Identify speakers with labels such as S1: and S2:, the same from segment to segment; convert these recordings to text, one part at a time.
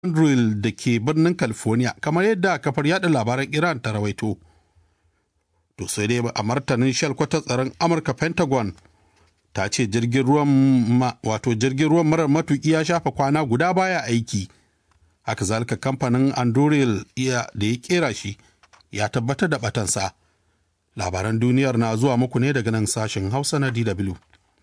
S1: Andrew da ke birnin California, kamar yadda kafar yada labaran Iran ta rawaito. To sai dai a martanin shalkwatar tsaron Amurka Pentagon ta ce jirgin ruwan marar matuki ya shafa kwana guda baya aiki. Haka zalika kamfanin Anduril da ya kera shi ya tabbatar da batansa. Labaran duniyar na zuwa muku ne daga nan sashen Hausa na DW.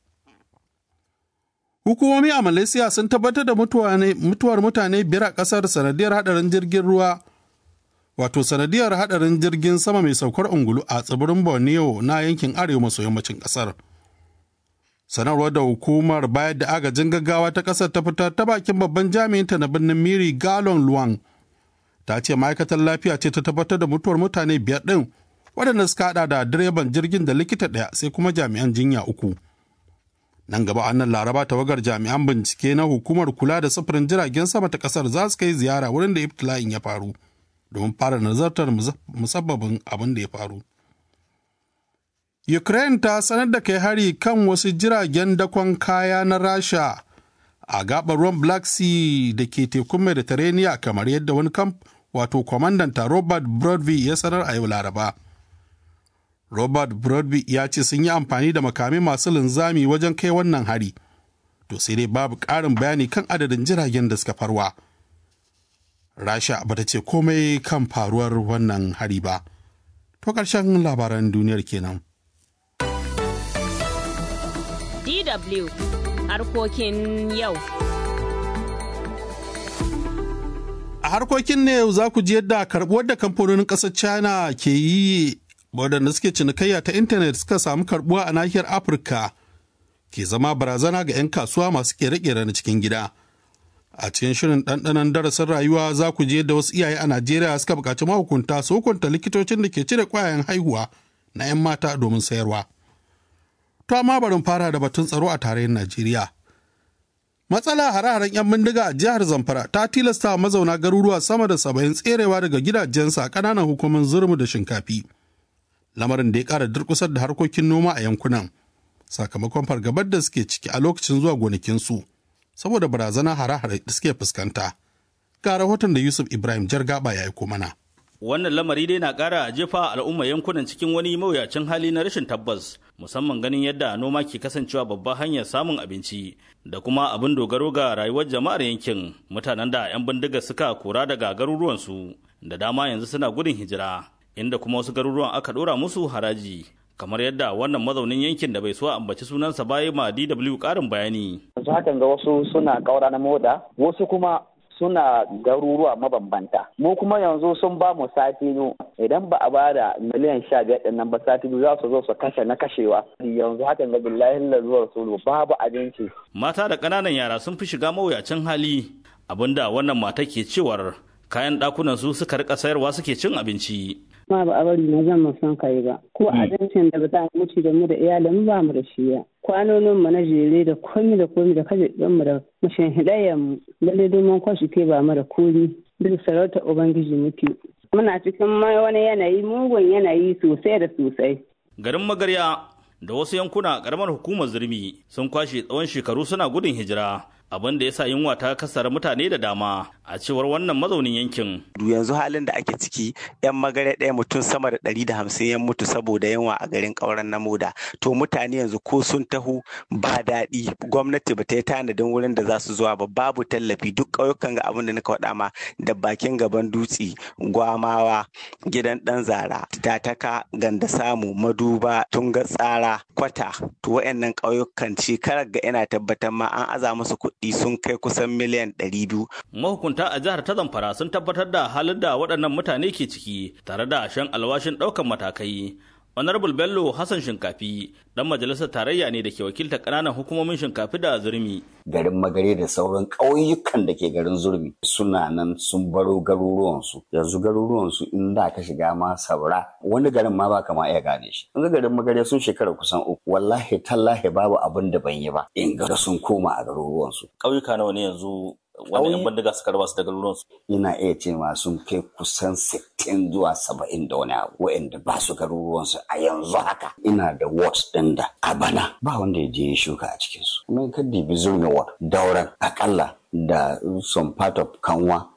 S1: Hukumomi a Malaysia sun tabbatar da mutuwar mutane biyar a ƙasar sanadiyar hadarin jirgin ruwa, sanadiyar hadarin jirgin sama mai saukar ungulu a tsibirin Borneo na yankin arewa maso yammacin ƙasar. Sanarwar da hukumar bayar da agajin gaggawa ta ƙasar ta fitar ta bakin babban jami'inta na birnin Miri Galon Luang ta ce ma'aikatar lafiya ce ta tabbatar da mutuwar mutane biyar ɗin, waɗanda suka haɗa da direban jirgin da likita ɗaya sai kuma jami'an jinya uku. Nan gaba annan Laraba tawagar jami'an bincike na hukumar kula da sufurin jiragen sama ta ƙasar za su kai ziyara wurin da ibtila'in ya faru domin fara nazartar musabbabin abin da ya faru. Ukraine ta sanar da kai hari kan wasu jiragen dakon kaya na Rasha a gaɓar ruwan Black Sea da ke tekun Mediterranean, kamar yadda wani kwamandanta Robert Broadby ya sanar a yau Laraba. Robert Broadby ya ce sun yi amfani da makamai masu linzami wajen kai wannan hari. To sai dai babu ƙarin bayani kan adadin jiragen da suka farwa. Rasha bata ce komai kan faruwar wannan hari ba. To ƙarshen labaran duniyar kenan.
S2: DW harkokin yau.
S1: A harkokin ne yau za ku ji yadda karɓuwar da kamfanonin ƙasar China ke yi waɗanda suke cinikayya ta intanet suka samu karɓuwa a nahiyar Afirka ke zama barazana ga 'yan kasuwa masu ƙere-ƙere na cikin gida. A cikin shirin ɗanɗanon darasin rayuwa za ku ji yadda wasu iyaye a Najeriya suka buƙaci mahukunta su hukunta likitocin da ke cire ƙwayayen haihuwa na 'yan mata domin sayarwa. To amma barin fara da batun tsaro a tarayyar Najeriya. Matsala hare-haren 'yan bindiga a jihar Zamfara ta tilasta mazauna garuruwa sama da 70 tserewa daga gidajensa a ƙananan hukumin Zurmi da Shinkafi. Lamarin da ya ƙara durƙusar da harkokin noma a yankunan, sakamakon fargabar da suke ciki a lokacin zuwa gonakinsu, saboda barazana hare-hare da suke fuskanta. Ga rahoton da Yusuf Ibrahim Jargaba ya aiko mana.
S3: Wannan lamari dai na ƙara jefa al'umma yankunan cikin wani mawuyacin hali na rashin tabbas, musamman ganin yadda noma ke kasancewa babbar hanyar samun abinci da kuma abin dogaro ga rayuwar jama'ar yankin. Mutanen da 'yan bindiga suka kora daga garuruwansu da dama yanzu suna gudun hijira, inda kuma wasu garuruwan aka ɗora musu haraji. Kamar yadda wannan mazaunin yankin da bai so ambaci sunansa ba yi ma DW ƙarin bayani.
S4: Yanzu hakan ga wasu suna ƙaura na moda, wasu kuma suna garuruwa mabambanta. Mu kuma yanzu sun ba mu sati biyu, idan ba a ba da miliyan 15 ɗin nan ba sati biyu za su zo su kashe na kashewa. Yanzu hakan ga billahi lazuwar su babu abinci.
S3: Mata da ƙananan yara sun fi shiga mawuyacin hali, abinda wannan mata ke cewar kayan ɗakunan su suka rika sayarwa suke cin abinci.
S5: Ma ba a bari na zan mu son kai ba, ko abincin da ba za mu ci da mu da iyalin mu ba mu da shi ya. Kwanonin mu na jere da komi da kaje ɗin mu da mashin hidayen mu lalle domin kwashi ke ba mu da kori duk sarauta ubangiji muke. Muna cikin wani yanayi mugun yanayi sosai da sosai.
S3: Garin Magarya da wasu yankuna karamar hukumar Zurmi sun kwashe tsawon shekaru suna gudun hijira, abin da ya sa yunwa ta kasar mutane da dama, a cewar wannan mazaunin yankin.
S6: Yanzu halin da ake ciki, 'yan Magarya ɗaya mutum sama da 150 ya mutu saboda yunwa a garin ƙauren na Moda. To mutane yanzu ko sun taho ba daɗi, gwamnati ba ta yi tanadin wurin da za su zuwa ba, babu tallafi. Duk ƙauyukan ga abin da nika faɗa ma, da bakin gaban dutse, Gwamawa, gidan ɗan Zara, Tataka, Ganda Samu, Maduba, Tunga Tsara, Kwata. To waɗannan ƙauyukan shekarar ga ina tabbatar ma an aza musu kuɗi sun kai kusan miliyan 200.
S3: Mahukunta a jihar ta Zamfara sun tabbatar da halin da waɗannan mutane ke ciki tare da shan alwashin ɗaukan matakai. Honorable Bello Hassan Shinkafi dan majalisar tarayya ne da ke wakiltar ƙananan hukumomin Shinkafi da Zurmi.
S7: Garin Magare da sauran ƙauyukan da ke garin Zurmi suna nan sun baro garuruwansu. Yanzu garuruwansu in da ka shiga ma Saura, wani garin ma ba kama iya gane shi. In ga garin Magare sun shekara kusan 3. Wallahi tallahi babu abin da ban yi ba. In ga sun koma a garuruwansu.
S3: Ƙauyuka nawa ne yanzu wannan yan bandiga suka raba su da garuruwansu?
S7: Ina iya ce ma sun kai kusan 60 zuwa 70 da wani abu waɗanda ba su garuruwansu a yanzu haka. Ina da wards ɗin da a bana ba wanda ya je ya shuka a cikinsu. Kuma ka dibi Zurmi ward, Dauran, akalla da some part of Kanwa